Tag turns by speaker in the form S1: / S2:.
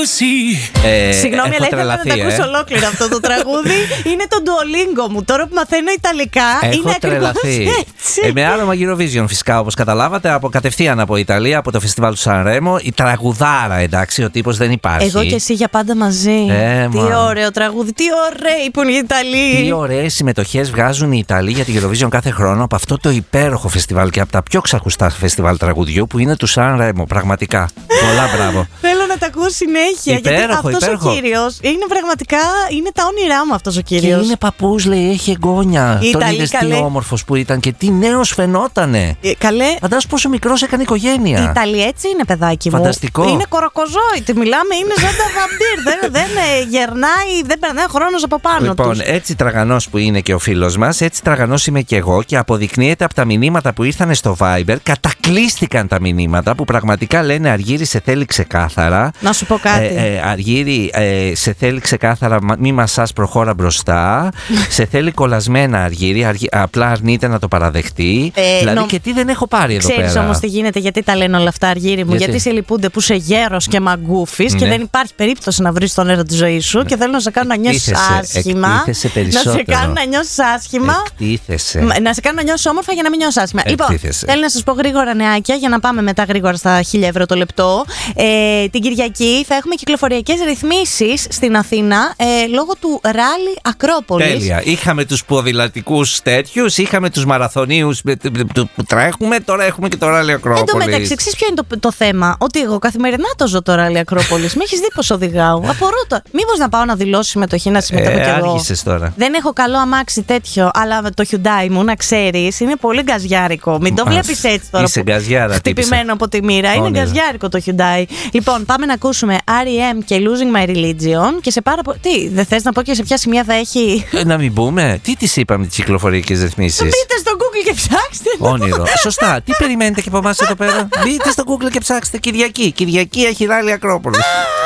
S1: Συγγνώμη, αλλά ήθελα να το ακούσω ολόκληρο αυτό το τραγούδι. Είναι το Duolingo μου. Τώρα που μαθαίνω Ιταλικά, είναι ακριβώς έτσι.
S2: Με άρωμα Eurovision, φυσικά, όπως καταλάβατε, κατευθείαν από Ιταλία, από το φεστιβάλ του Σανρέμο. Η τραγουδάρα, εντάξει, ο τύπος δεν υπάρχει.
S1: Εγώ και εσύ για πάντα μαζί. Τι ωραίο τραγούδι, τι ωραίοι που είναι οι Ιταλοί.
S2: Τι ωραίες συμμετοχές βγάζουν οι Ιταλοί για την Eurovision κάθε χρόνο από αυτό το υπέροχο φεστιβάλ και από τα πιο ξακουστά φεστιβάλ τραγουδιού που είναι του Σανρέμο. Πραγματικά. Πολλά μπράβο.
S1: Θέλω να τα ακούω συνέχεια.
S2: Υπέροχο,
S1: γιατί αυτός ο κύριος είναι πραγματικά. Είναι τα όνειρά μου αυτός ο κύριος.
S2: Και είναι παππούς, λέει, έχει εγγόνια. Τον είδες τι όμορφος που ήταν και τι νέος φαινότανε.
S1: Καλέ.
S2: Φαντάσου πόσο μικρός έκανε οικογένεια.
S1: Η Ιταλία έτσι είναι, παιδάκι μου.
S2: Φανταστικό.
S1: Είναι κοροκοζόητη. Μιλάμε, είναι σαν τα βαμπύρ. Δεν γερνάει, δεν περνάει χρόνος από πάνω
S2: λοιπόν,
S1: τους.
S2: έτσι τραγανός που είναι και ο φίλος μας, έτσι τραγανός είμαι και εγώ και αποδεικνύεται από τα μηνύματα που ήρθαν στο Viber. Κατακλείστηκαν τα μηνύματα που πραγματικά λένε Αργύρη, σε θέλει ξεκάθαρα.
S1: Να σου πω κάτι.
S2: Αργύρη, σε θέλει ξεκάθαρα, μη μασάς, προχώρα μπροστά. Σε θέλει κολλασμένα, Αργύρη, απλά αρνείται να το παραδεχτεί. Δηλαδή και τι δεν έχω πάρει εδώ πέρα.
S1: Ξέρεις όμως τι γίνεται, γιατί τα λένε όλα αυτά, Αργύρη μου. Γιατί σε λυπούνται που είσαι γέρος και μαγκούφης και δεν υπάρχει περίπτωση να βρεις τον έρωτα της ζωής σου και θέλουν να σε κάνουν να νιώσεις άσχημα.
S2: Να σε
S1: κάνουν να νιώσεις άσχημα. Να σε κάνουν να νιώσεις όμορφα για να μην νιώσεις άσχημα. Λοιπόν, θέλω να σας πω γρήγορα νεάκια για να πάμε μετά γρήγορα στα 1.000 ευρώ το λεπτό. Την Κυριακή θα έχουμε κυκλοφοριακές ρυθμίσεις στην Αθήνα λόγω του ράλι Ακρόπολης.
S2: Τέλεια. Είχαμε τους ποδηλατικούς τέτοιους, είχαμε τους μαραθωνίους που τρέχουμε, τώρα έχουμε και το ράλι Ακρόπολης.
S1: Εν τω μεταξύ, ξέρεις ποιο είναι το θέμα? Ότι εγώ καθημερινά το ζω το ράλι Ακρόπολης. Με έχεις δει πως οδηγάω. Απορώ το. Μήπως να πάω να δηλώσω συμμετοχή, να συμμετέχω κι εγώ.
S2: Άργησες τώρα.
S1: Δεν έχω καλό αμάξι τέτοιο, αλλά το Hyundai μου, να ξέρεις, είναι πολύ γκαζιάρικο. Μην το βλέπεις έτσι τώρα.
S2: Είσαι γκαζιάρα.
S1: Χτυπημένο από τη μοίρα. Είναι γκαζιάρικο το Hyundai. Λοιπόν, πάμε να ακούσουμε R.E.M. και Losing My Religion. Και σε πάρα πολύ. Τι, δεν θες να πω και σε ποια σημεία θα έχει?
S2: Να μην πούμε. Τι τις είπαμε τις κυκλοφοριακές ρυθμίσεις?
S1: Μπείτε στο Google και ψάξτε.
S2: Όνειρο. Σωστά. Τι περιμένετε και από εμάς εδώ πέρα? Μπείτε στο Google και ψάξτε Κυριακή. Κυριακή έχει ράλι Ακρόπολης.